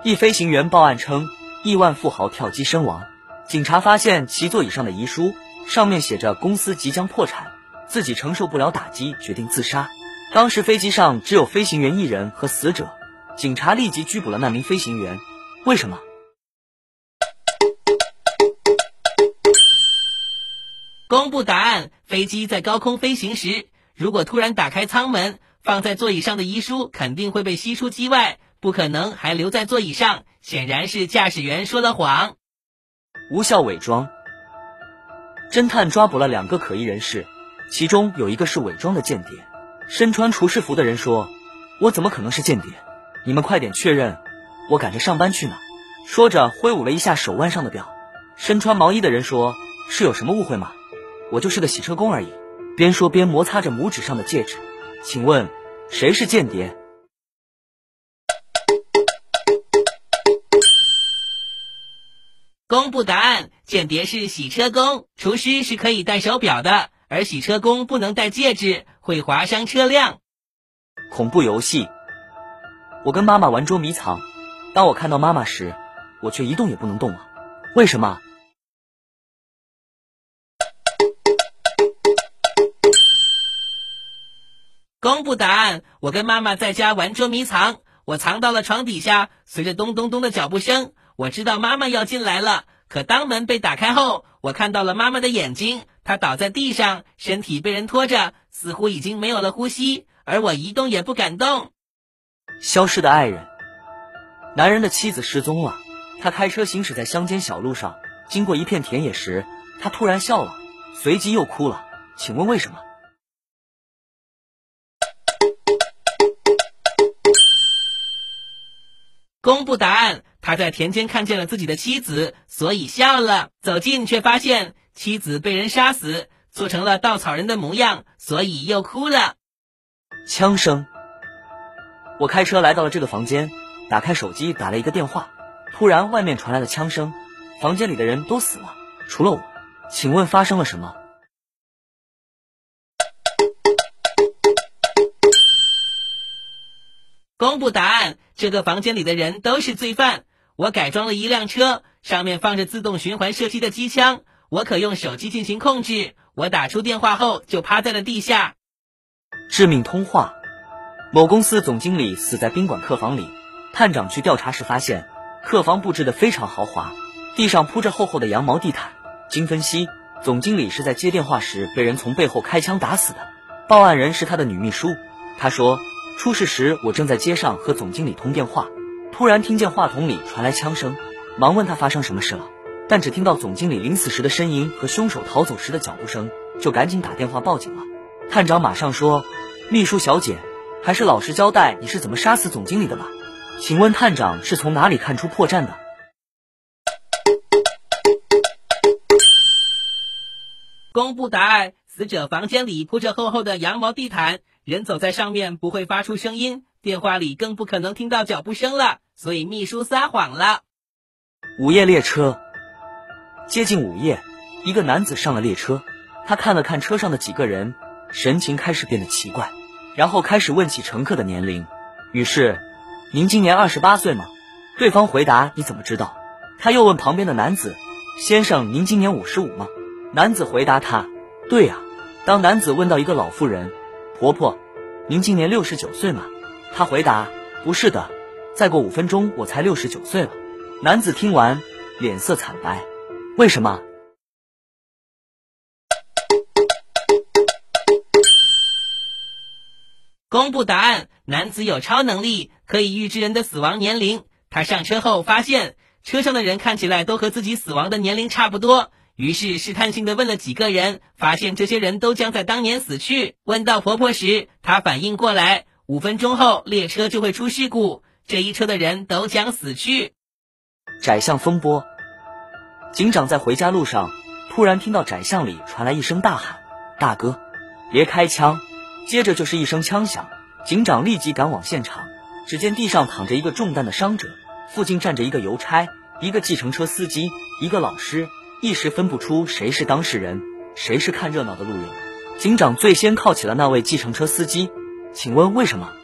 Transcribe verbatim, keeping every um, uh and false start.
一飞行员报案称，亿万富豪跳机身亡。警察发现其座椅上的遗书，上面写着公司即将破产，自己承受不了打击，决定自杀。当时飞机上只有飞行员一人和死者，警察立即拘捕了那名飞行员。为什么？ 公布答案：飞机在高空飞行时，如果突然打开舱门，放在座椅上的遗书肯定会被吸出机外，不可能还留在座椅上，显然是驾驶员说了谎。 无效伪装。侦探抓捕了两个可疑人士，其中有一个是伪装的间谍。身穿厨师服的人说：“我怎么可能是间谍？你们快点确认，我赶着上班去呢。”说着挥舞了一下手腕上的表。身穿毛衣的人说：“是有什么误会吗？我就是个洗车工而已。”边说边摩擦着拇指上的戒指。请问谁是间谍？ 公布答案：间谍是洗车工，厨师是可以戴手表的，而洗车工不能戴戒指，会划伤车辆。 恐怖游戏。我跟妈妈玩捉迷藏，当我看到妈妈时，我却一动也不能动了。为什么？ 公布答案：我跟妈妈在家玩捉迷藏，我藏到了床底下，随着咚咚咚的脚步声，我知道妈妈要进来了。可当门被打开后，我看到了妈妈的眼睛，她倒在地上，身体被人拖着，似乎已经没有了呼吸，而我一动也不敢动。 消失的爱人。男人的妻子失踪了，他开车行驶在乡间小路上，经过一片田野时，他突然笑了，随即又哭了。请问为什么？ 公布答案：他在田间看见了自己的妻子，所以笑了。走近却发现妻子被人杀死，做成了稻草人的模样，所以又哭了。 枪声。我开车来到了这个房间，打开手机打了一个电话，突然外面传来了枪声，房间里的人都死了，除了我。请问发生了什么？ 公布答案：这个房间里的人都是罪犯。我改装了一辆车，上面放着自动循环射击的机枪，我可用手机进行控制。我打出电话后就趴在了地下。 致命通话。某公司总经理死在宾馆客房里，探长去调查时发现，客房布置得非常豪华，地上铺着厚厚的羊毛地毯。经分析，总经理是在接电话时被人从背后开枪打死的。报案人是他的女秘书，她说，出事时我正在街上和总经理通电话，突然听见话筒里传来枪声，忙问他发生什么事了，但只听到总经理临死时的呻吟和凶手逃走时的脚步声，就赶紧打电话报警了。探长马上说，秘书小姐，还是老实交代你是怎么杀死总经理的吧。请问探长是从哪里看出破绽的？ 公布答案：死者房间里铺着厚厚的羊毛地毯，人走在上面不会发出声音，电话里更不可能听到脚步声了，所以秘书撒谎了。 午夜列车。接近午夜，一个男子上了列车，他看了看车上的几个人，神情开始变得奇怪，然后开始问起乘客的年龄。于是，您今年二十八岁吗？对方回答，你怎么知道？他又问旁边的男子，先生，您今年五十五吗？男子回答他，对呀。当男子问到一个老妇人，婆婆，您今年六十九岁吗？她回答，不是的，再过五分钟我才六十九岁了。男子听完，脸色惨白。为什么？ 公布答案：男子有超能力，可以预知人的死亡年龄。他上车后发现，车上的人看起来都和自己死亡的年龄差不多，于是试探性地问了几个人，发现这些人都将在当年死去。问到婆婆时，她反应过来，五分钟后列车就会出事故，这一车的人都将死去。 窄巷风波。警长在回家路上，突然听到窄巷里传来一声大喊，大哥，别开枪。接着就是一声枪响，警长立即赶往现场，只见地上躺着一个中弹的伤者，附近站着一个邮差，一个计程车司机，一个老师，一时分不出谁是当事人，谁是看热闹的路人。警长最先铐起了那位计程车司机，请问为什么？